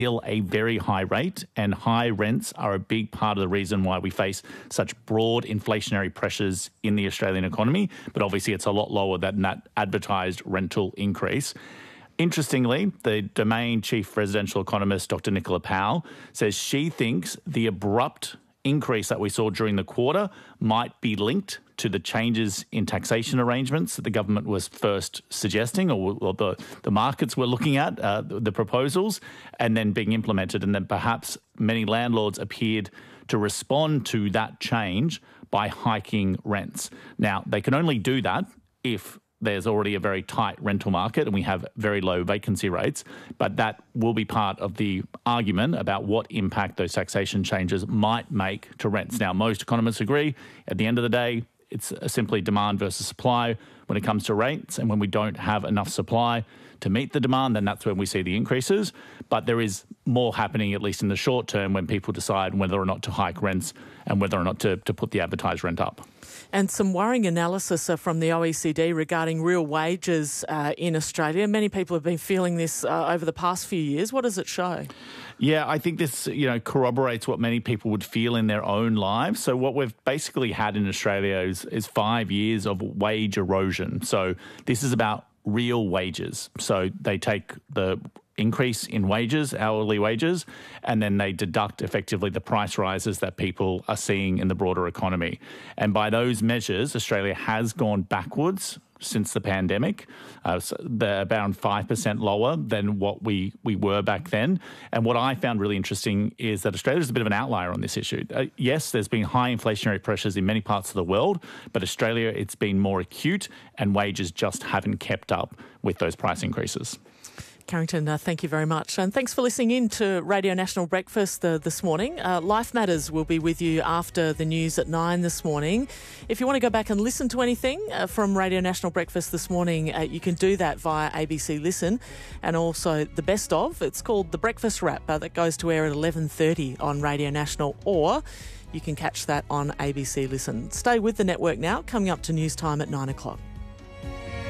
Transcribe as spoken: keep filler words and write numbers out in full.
still a very high rate, and high rents are a big part of the reason why we face such broad inflationary pressures in the Australian economy. But obviously it's a lot lower than that advertised rental increase. Interestingly, the Domain chief residential economist, Doctor Nicola Powell, says she thinks the abrupt increase that we saw during the quarter might be linked to the changes in taxation arrangements that the government was first suggesting, or, or the, the markets were looking at, uh, the, the proposals, and then being implemented. And then perhaps many landlords appeared to respond to that change by hiking rents. Now, they can only do that if there's already a very tight rental market and we have very low vacancy rates, but that will be part of the argument about what impact those taxation changes might make to rents. Now, most economists agree at the end of the day, it's simply demand versus supply when it comes to rates, and when we don't have enough supply to meet the demand, then that's when we see the increases. But there is more happening, at least in the short term, when people decide whether or not to hike rents and whether or not to, to put the advertised rent up. And some worrying analysis uh, from the O E C D regarding real wages uh, in Australia. Many people have been feeling this uh, over the past few years. What does it show? Yeah, I think this, you know, corroborates what many people would feel in their own lives. So what we've basically had in Australia is, is five years of wage erosion. So this is about real wages. So they take the increase in wages, hourly wages, and then they deduct effectively the price rises that people are seeing in the broader economy. And by those measures, Australia has gone backwards since the pandemic. Uh, so they're about five percent lower than what we, we were back then. And what I found really interesting is that Australia is a bit of an outlier on this issue. Uh, yes, there's been high inflationary pressures in many parts of the world, but Australia, it's been more acute and wages just haven't kept up with those price increases. Carrington, uh, thank you very much. And thanks for listening in to Radio National Breakfast uh, this morning. Uh, Life Matters will be with you after the news at nine this morning. If you want to go back and listen to anything uh, from Radio National Breakfast this morning, uh, you can do that via A B C Listen, and also the best of. It's called The Breakfast Wrap uh, that goes to air at eleven thirty on Radio National, or you can catch that on A B C Listen. Stay with the network now, coming up to news time at nine o'clock.